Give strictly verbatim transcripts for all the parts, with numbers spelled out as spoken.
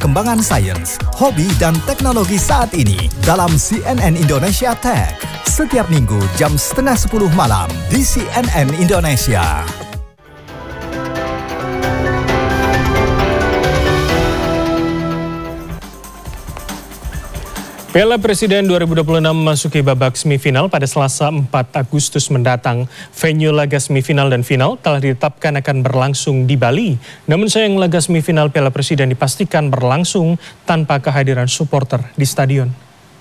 perkembangan sains, hobi dan teknologi saat ini dalam C N N Indonesia Tech. Setiap minggu jam setengah sepuluh malam di C N N Indonesia. Piala Presiden dua ribu dua puluh enam memasuki babak semifinal pada Selasa empat Agustus mendatang. Venue laga semifinal dan final telah ditetapkan akan berlangsung di Bali. Namun sayang laga semifinal Piala Presiden dipastikan berlangsung tanpa kehadiran supporter di stadion.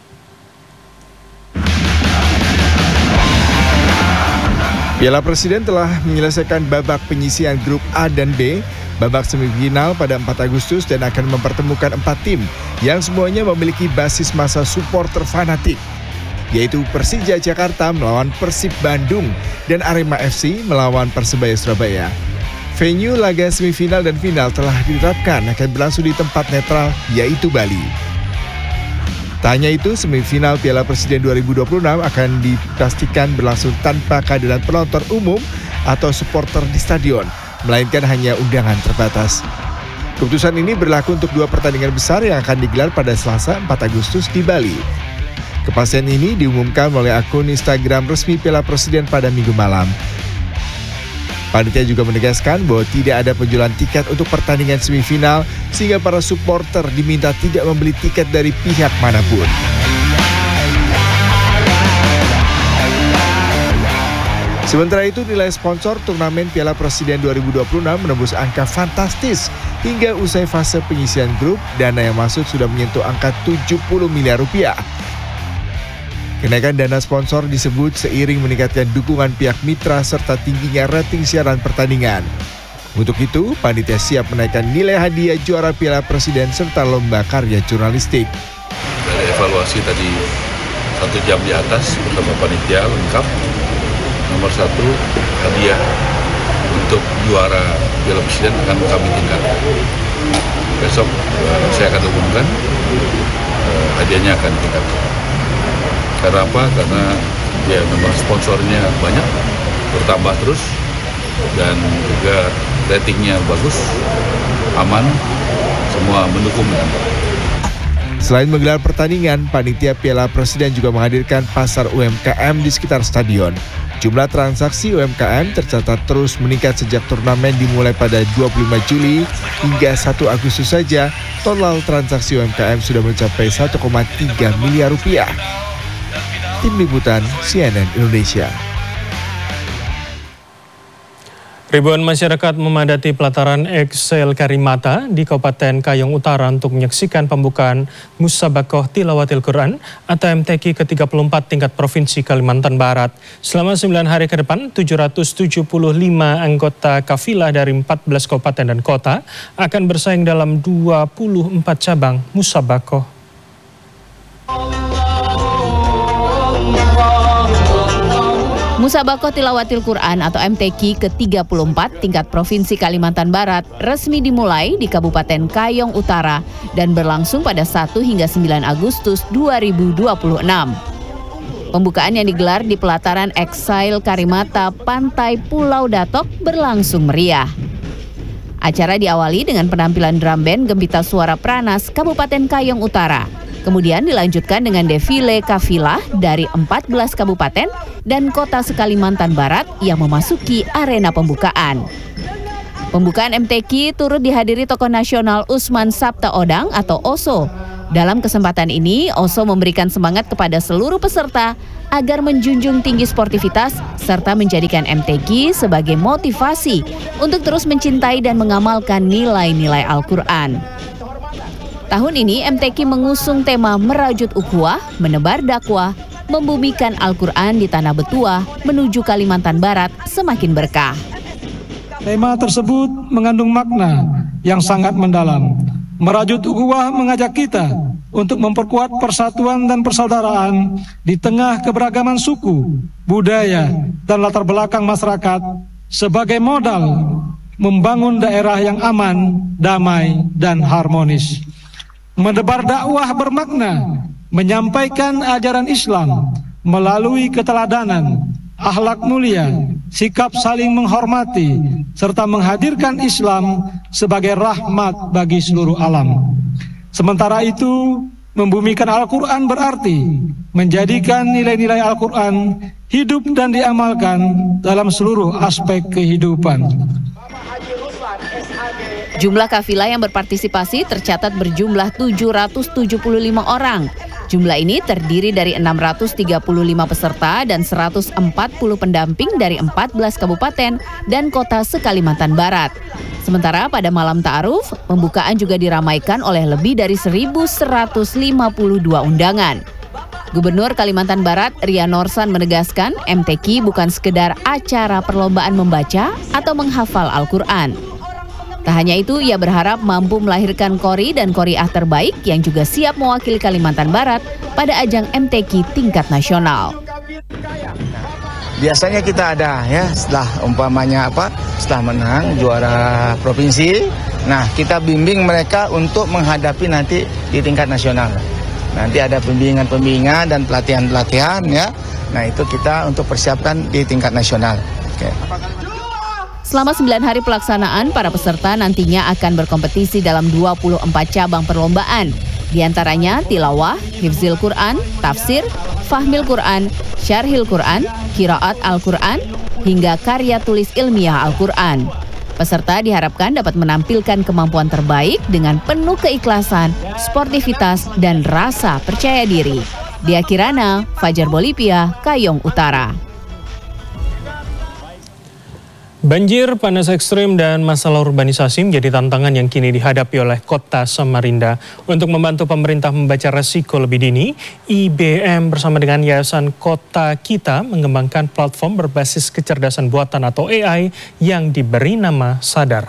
Piala Presiden telah menyelesaikan babak penyisian grup A dan B, babak semifinal pada empat Agustus dan akan mempertemukan empat tim yang semuanya memiliki basis massa supporter fanatik, yaitu Persija Jakarta melawan Persib Bandung dan Arema F C melawan Persebaya Surabaya. Venue laga semifinal dan final telah ditetapkan akan berlangsung di tempat netral, yaitu Bali. Tak hanya itu, semifinal Piala Presiden dua ribu dua puluh enam akan dipastikan berlangsung tanpa kehadiran penonton umum atau supporter di stadion, melainkan hanya undangan terbatas. Keputusan ini berlaku untuk dua pertandingan besar yang akan digelar pada Selasa empat Agustus di Bali. Kepastian ini diumumkan oleh akun Instagram resmi Piala Presiden pada Minggu malam. Panitia juga menegaskan bahwa tidak ada penjualan tiket untuk pertandingan semifinal, sehingga para supporter diminta tidak membeli tiket dari pihak manapun. Sementara itu, nilai sponsor turnamen Piala Presiden dua ribu dua puluh enam menembus angka fantastis. Hingga usai fase penyisian grup, dana yang masuk sudah menyentuh angka tujuh puluh miliar rupiah. Kenaikan dana sponsor disebut seiring meningkatkan dukungan pihak mitra serta tingginya rating siaran pertandingan. Untuk itu, panitia siap menaikkan nilai hadiah juara Piala Presiden serta lomba karya jurnalistik. Dari evaluasi tadi satu jam di atas bersama panitia lengkap. Nomor satu, hadiah untuk juara Piala Presiden akan kami tingkatkan. Besok uh, saya akan umumkan uh, hadiahnya akan ditingkatkan. Karena apa? Karena ya memang sponsornya banyak, bertambah terus, dan juga ratingnya bagus, aman, semua mendukung. Selain menggelar pertandingan, panitia Piala Presiden juga menghadirkan pasar U M K M di sekitar stadion. Jumlah transaksi U M K M tercatat terus meningkat sejak turnamen dimulai pada dua puluh lima Juli hingga satu Agustus saja. Total transaksi U M K M sudah mencapai satu koma tiga miliar rupiah. Tim Liputan C N N Indonesia. Ribuan masyarakat memadati pelataran Excel Karimata di Kabupaten Kayong Utara untuk menyaksikan pembukaan Musabakoh Tilawatil Quran atau M T Q ke tiga puluh empat tingkat Provinsi Kalimantan Barat. Selama sembilan hari ke depan, tujuh ratus tujuh puluh lima anggota kafilah dari empat belas kabupaten dan kota akan bersaing dalam dua puluh empat cabang Musabakoh. Musabakoh Tilawatil Quran atau M T Q ke tiga puluh empat tingkat Provinsi Kalimantan Barat resmi dimulai di Kabupaten Kayong Utara dan berlangsung pada satu hingga sembilan Agustus dua ribu dua puluh enam. Pembukaan yang digelar di pelataran Excel Karimata, Pantai Pulau Datok berlangsung meriah. Acara diawali dengan penampilan drum band Gembita Suara Pranas Kabupaten Kayong Utara. Kemudian dilanjutkan dengan defile kafilah dari empat belas kabupaten dan kota se-Kalimantan Barat yang memasuki arena pembukaan. Pembukaan M T Q turut dihadiri tokoh nasional Usman Sabta Odang atau Oso. Dalam kesempatan ini, Oso memberikan semangat kepada seluruh peserta agar menjunjung tinggi sportivitas serta menjadikan M T Q sebagai motivasi untuk terus mencintai dan mengamalkan nilai-nilai Al-Quran. Tahun ini M T Q mengusung tema merajut ukhuwah, menebar dakwah, membumikan Al-Quran di tanah Betuah menuju Kalimantan Barat semakin berkah. Tema tersebut mengandung makna yang sangat mendalam. Merajut ukhuwah mengajak kita untuk memperkuat persatuan dan persaudaraan di tengah keberagaman suku, budaya, dan latar belakang masyarakat sebagai modal membangun daerah yang aman, damai, dan harmonis. Menebar dakwah bermakna menyampaikan ajaran Islam melalui keteladanan, akhlak mulia, sikap saling menghormati, serta menghadirkan Islam sebagai rahmat bagi seluruh alam. Sementara itu, membumikan Al-Quran berarti menjadikan nilai-nilai Al-Quran hidup dan diamalkan dalam seluruh aspek kehidupan. Jumlah kafilah yang berpartisipasi tercatat berjumlah tujuh ratus tujuh puluh lima orang. Jumlah ini terdiri dari enam ratus tiga puluh lima peserta dan seratus empat puluh pendamping dari empat belas kabupaten dan kota se-Kalimantan Barat. Sementara pada malam ta'aruf, pembukaan juga diramaikan oleh lebih dari seribu seratus lima puluh dua undangan. Gubernur Kalimantan Barat, Ria Norsan menegaskan M T Q bukan sekedar acara perlombaan membaca atau menghafal Al-Quran. Tak hanya itu, ia berharap mampu melahirkan Qori dan Qoriah terbaik yang juga siap mewakili Kalimantan Barat pada ajang M T Q tingkat nasional. Biasanya kita ada ya, setelah umpamanya apa, setelah menang juara provinsi, nah kita bimbing mereka untuk menghadapi nanti di tingkat nasional. Nanti ada pembimbingan-pembimbingan dan pelatihan-pelatihan ya. Nah itu kita untuk persiapkan di tingkat nasional. Oke. Selama sembilan hari pelaksanaan, para peserta nantinya akan berkompetisi dalam dua puluh empat cabang perlombaan. Di antaranya tilawah, hifzil Quran, tafsir, fahmil Quran, syarhil Quran, qiraat Al-Quran, hingga karya tulis ilmiah Al-Quran. Peserta diharapkan dapat menampilkan kemampuan terbaik dengan penuh keikhlasan, sportivitas, dan rasa percaya diri. Dia Kirana, Fajar Bolivia, Kayong Utara. Banjir, panas ekstrim, dan masalah urbanisasi menjadi tantangan yang kini dihadapi oleh Kota Samarinda. Untuk membantu pemerintah membaca resiko lebih dini, I B M bersama dengan Yayasan Kota Kita mengembangkan platform berbasis kecerdasan buatan atau A I yang diberi nama Sadar.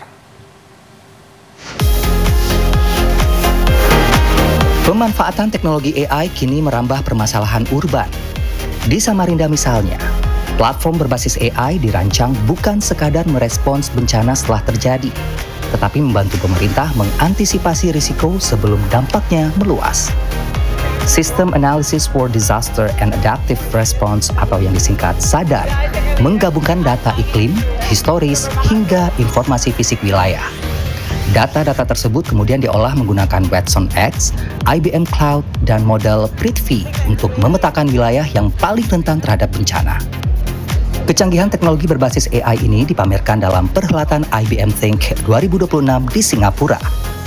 Pemanfaatan teknologi A I kini merambah permasalahan urban. Di Samarinda misalnya, platform berbasis A I dirancang bukan sekadar merespons bencana setelah terjadi, tetapi membantu pemerintah mengantisipasi risiko sebelum dampaknya meluas. System Analysis for Disaster and Adaptive Response atau yang disingkat SADAR menggabungkan data iklim, historis, hingga informasi fisik wilayah. Data-data tersebut kemudian diolah menggunakan Watson X, I B M Cloud, dan model Prithvi untuk memetakan wilayah yang paling rentan terhadap bencana. Kecanggihan teknologi berbasis A I ini dipamerkan dalam perhelatan I B M Think dua ribu dua puluh enam di Singapura.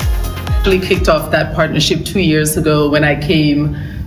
We kicked off that partnership two years ago when I came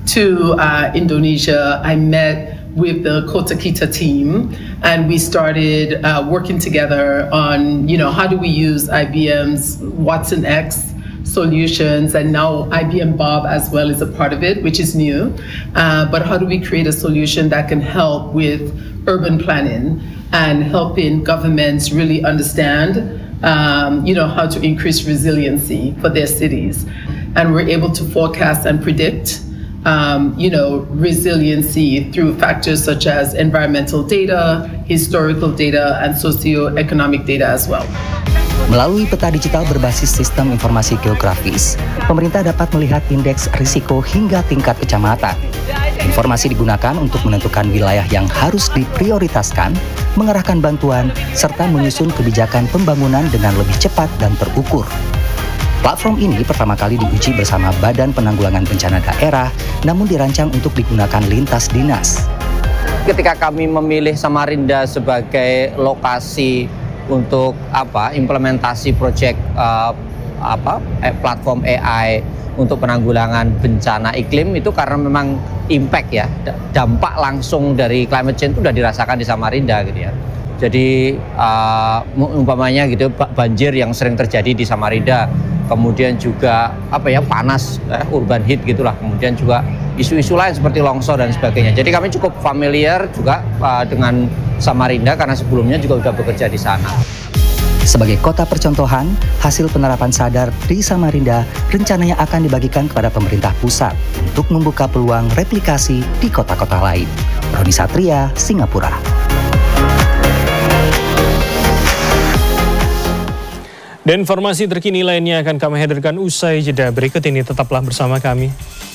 to uh, Indonesia. I met with the Kota Kita team, and we started uh, working together on, you know, how do we use I B M's Watson X solutions, and now I B M Bob as well is a part of it, which is new. Uh, but how do we create a solution that can help with urban planning and helping governments really understand, um, you know, how to increase resiliency for their cities, and we're able to forecast and predict. Um, you know, resiliency through factors such as environmental data, historical data, and socio-economic data as well. Melalui peta digital berbasis sistem informasi geografis, pemerintah dapat melihat indeks risiko hingga tingkat kecamatan. Informasi digunakan untuk menentukan wilayah yang harus diprioritaskan, mengarahkan bantuan, serta menyusun kebijakan pembangunan dengan lebih cepat dan terukur. Platform ini pertama kali diuji bersama Badan Penanggulangan Bencana Daerah, namun dirancang untuk digunakan lintas dinas. Ketika kami memilih Samarinda sebagai lokasi untuk apa implementasi proyek uh, apa eh, platform A I untuk penanggulangan bencana iklim, itu karena memang impact ya, dampak langsung dari climate change itu sudah dirasakan di Samarinda gitu ya. Jadi uh, umpamanya gitu banjir yang sering terjadi di Samarinda, kemudian juga apa ya panas, eh, urban heat gitulah, kemudian juga isu-isu lain seperti longsor dan sebagainya. Jadi kami cukup familiar juga uh, dengan Samarinda karena sebelumnya juga sudah bekerja di sana. Sebagai kota percontohan, hasil penerapan Sadar di Samarinda rencananya akan dibagikan kepada pemerintah pusat untuk membuka peluang replikasi di kota-kota lain. Roni Satria, Singapura. Dan informasi terkini lainnya akan kami hadirkan usai jeda berikut ini. Tetaplah bersama kami.